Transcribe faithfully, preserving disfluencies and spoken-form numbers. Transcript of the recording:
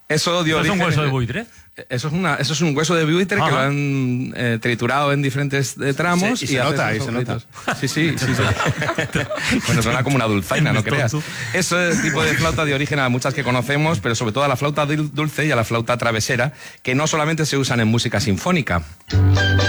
Eso dio ¿Eso es origen... un hueso de buitre? Eso es, una, eso es un hueso de buitre. Ajá. Que lo han eh, triturado en diferentes eh, tramos. Sí, y, y se nota, y se nota. Sí, sí, sí. sí. Bueno, suena como una dulzaina, no creas. Ese tipo de flauta de origen a muchas que conocemos, pero sobre todo a la flauta dulce y a la flauta travesera, que no solamente se usan en música sinfónica.